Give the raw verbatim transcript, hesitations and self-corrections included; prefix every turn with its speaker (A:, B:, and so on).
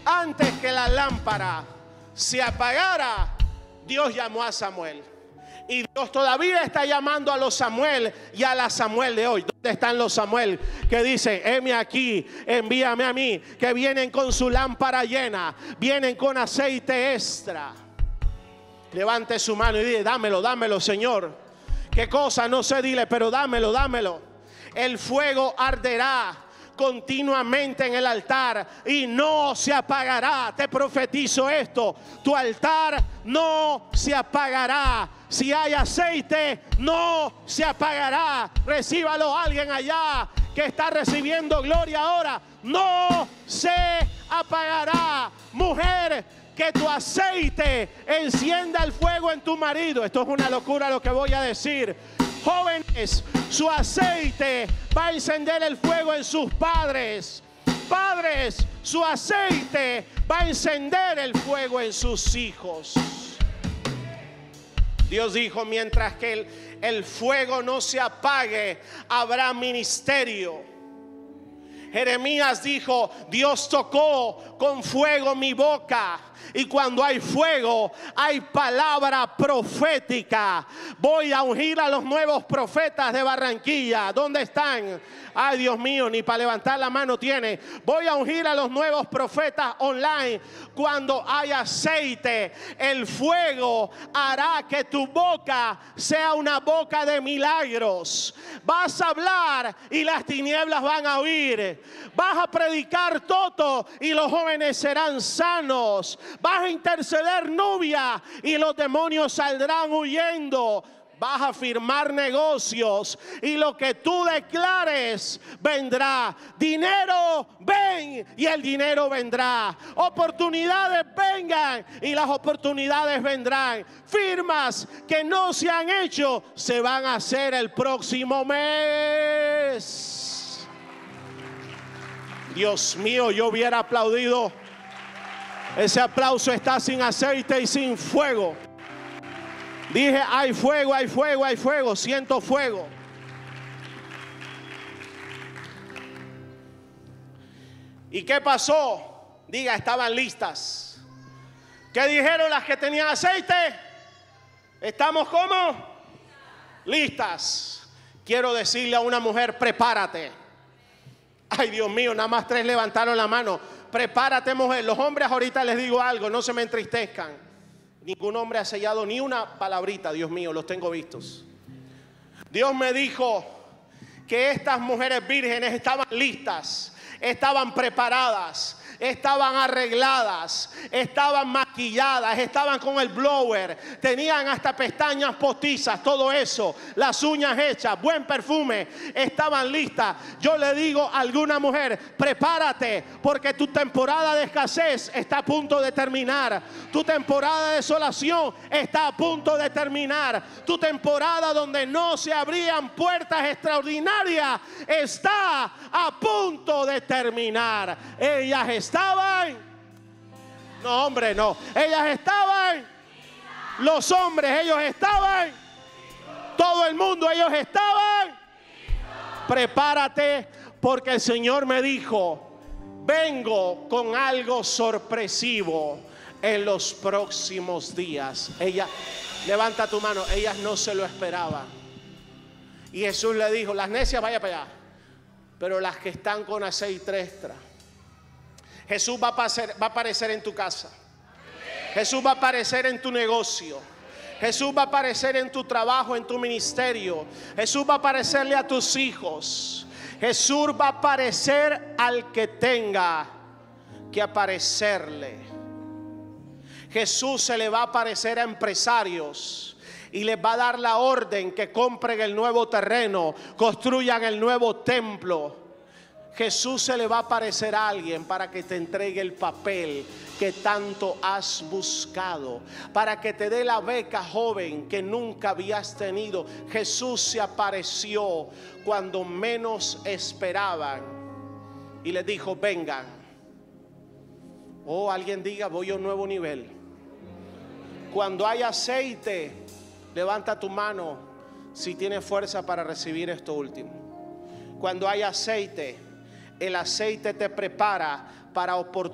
A: Antes que la lámpara se apagara, Dios llamó a Samuel. Y Dios todavía está llamando a los Samuel y a la Samuel de hoy. ¿Dónde están los Samuel que dicen: heme aquí, envíame a mí? Que vienen con su lámpara llena, vienen con aceite extra. Levante su mano y dile: dámelo, dámelo, Señor. ¿Qué cosa? No sé, dile, pero dámelo, dámelo. El fuego arderá continuamente en el altar y no se apagará. Te profetizo esto: tu altar no se apagará. Si hay aceite, no se apagará. Recíbalo alguien allá que está recibiendo gloria ahora. No se apagará. Mujer, que tu aceite encienda el fuego en tu marido. Esto es una locura lo que voy a decir. Jóvenes, su aceite va a encender el fuego en sus padres. Padres, su aceite va a encender el fuego en sus hijos. Dios dijo: mientras que el, el fuego no se apague, habrá ministerio. Jeremías dijo: Dios tocó con fuego mi boca. Y cuando hay fuego, hay palabra profética. Voy a ungir a los nuevos profetas de Barranquilla. ¿Dónde están? Ay, Dios mío, ni para levantar la mano tiene. Voy a ungir a los nuevos profetas online. Cuando hay aceite, el fuego hará que tu boca sea una boca de milagros. Vas a hablar y las tinieblas van a oír. Vas a predicar todo y los jóvenes serán sanos. Vas a interceder, novia, y los demonios saldrán huyendo. Vas a firmar negocios y lo que tú declares vendrá. Dinero, ven y el dinero vendrá. Oportunidades, vengan y las oportunidades vendrán. Firmas que no se han hecho se van a hacer el próximo mes. Dios mío, yo hubiera aplaudido. Ese aplauso está sin aceite y sin fuego. Dije: hay fuego, hay fuego, hay fuego. Siento fuego. ¿Y qué pasó? Diga: estaban listas. ¿Qué dijeron las que tenían aceite? ¿Estamos como? Listas. Quiero decirle a una mujer: prepárate. Ay, Dios mío, nada más tres levantaron la mano. Prepárate, mujer. Los hombres, ahorita les digo algo, no se me entristezcan. Ningún hombre ha sellado ni una palabrita, Dios mío, los tengo vistos. Dios me dijo que estas mujeres vírgenes estaban listas, estaban preparadas, estaban arregladas, estaban maquilladas, estaban con el blower, tenían hasta pestañas postizas, todo eso, las uñas hechas, buen perfume, estaban listas. Yo le digo a alguna mujer: prepárate, porque tu temporada de escasez está a punto de terminar. Tu temporada de desolación está a punto de terminar. Tu temporada donde no se abrían puertas extraordinarias está a punto de terminar. Ellas estaban, no, hombre, no, ellas estaban, los hombres, ellos estaban, todo el mundo, ellos estaban. Prepárate, porque el Señor me dijo: vengo con algo sorpresivo en los próximos días. Ella, levanta tu mano, ellas no se lo esperaban. Y Jesús le dijo: las necias, vaya para allá, pero las que están con aceite extra. Jesús va a aparecer, va a aparecer en tu casa. Jesús va a aparecer en tu negocio. Jesús va a aparecer en tu trabajo, en tu ministerio. Jesús va a aparecerle a tus hijos. Jesús va a aparecer al que tenga que aparecerle. Jesús se le va a aparecer a empresarios y les va a dar la orden que compren el nuevo terreno, construyan el nuevo templo. Jesús se le va a aparecer a alguien para que te entregue el papel que tanto has buscado, para que te dé la beca, joven, que nunca habías tenido. Jesús se apareció cuando menos esperaban y les dijo: vengan. Oh, alguien diga: voy a un nuevo nivel. Cuando hay aceite, levanta tu mano si tienes fuerza para recibir esto último. Cuando hay aceite, el aceite te prepara para oportunidades.